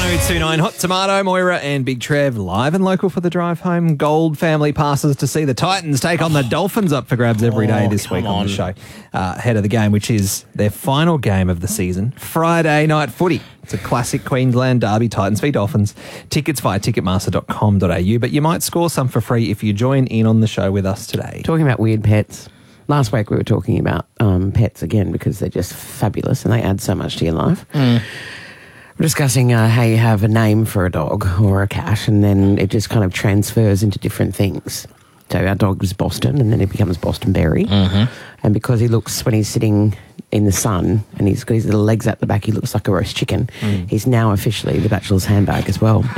1029 Hot Tomato, Moira and Big Trev live and local for the drive home. Gold family passes to see the Titans take on the Dolphins up for grabs every day this week on the show. Ahead of the game, which is their final game of the season, Friday night footy. It's a classic Queensland derby, Titans v Dolphins. Tickets via ticketmaster.com.au, but you might score some for free if you join in on the show with us today. Talking about weird pets. Last week we were talking about pets again because they're just fabulous and they add so much to your life. We're discussing how you have a name for a dog or a cat and then it just kind of transfers into different things. So our dog was Boston and then it becomes Boston Berry. And because he looks, when he's sitting in the sun and he's got his little legs at the back, he looks like a roast chicken. He's now officially the Bachelor's handbag as well.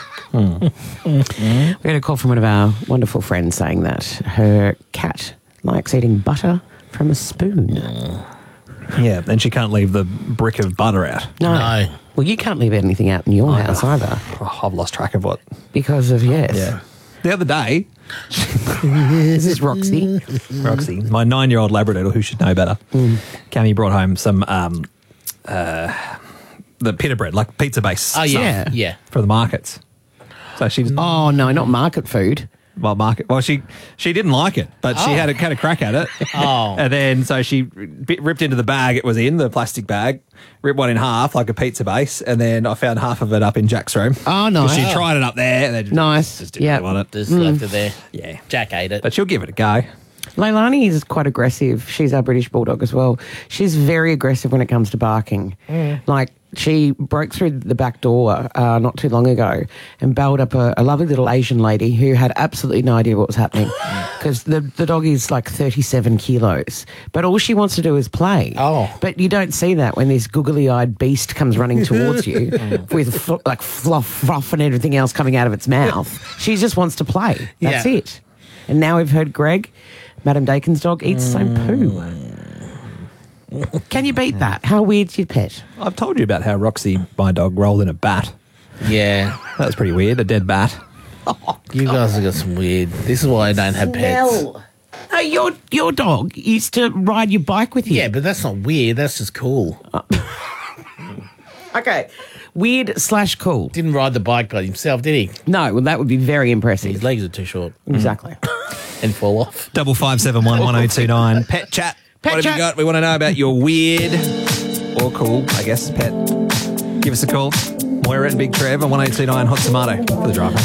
We had a call from one of our wonderful friends saying that her cat likes eating butter from a spoon. Yeah, and she can't leave the brick of butter out. No. Well, you can't leave anything out in your house either. Oh, I've lost track of what. Because of, yes. Yeah. The other day, This is Roxy. Roxy, my 9-year-old Labradoodle, who should know better, Cammy brought home some the pita bread, like pizza base. Oh, Yeah. yeah. For the markets. So she just Oh, no, not market food. Well, she didn't like it, but she had a crack at it. Oh. And then so she ripped into the bag it was in, the plastic bag, ripped one in half like a pizza base, and then I found half of it up in Jack's room. Oh, nice. She tried it up there. And then Nice. Just didn't Yep. really want it. Just left it there. Yeah. Jack ate it. But she'll give it a go. Leilani is quite aggressive. She's our British Bulldog as well. She's very aggressive when it comes to barking. Like, she broke through the back door not too long ago and belled up a lovely little Asian lady who had absolutely no idea what was happening because the dog is like 37 kilos. But all she wants to do is play. Oh. But you don't see that when this googly-eyed beast comes running towards you with fluff and everything else coming out of its mouth. She just wants to play. That's Yeah. it. And now we've heard Greg, Madam Dakin's dog, eats its own poo. Can you beat that? How weird's your pet? I've told you about how Roxy, my dog, rolled in a bat. Yeah. That was pretty weird, a dead bat. You guys have got some weird. This is why I don't have pets. No, your dog used to ride your bike with you. Yeah, but that's not weird. That's just cool. Okay. Weird/cool. Didn't ride the bike by himself, did he? No, well, that would be very impressive. His legs are too short Exactly. and fall off. 55711029. Pet chat. Pet What have chat. you got? We want to know about your weird or cool, I guess, pet. Give us a call. Moira and Big Trev on 1829 Hot Tomato for the driver.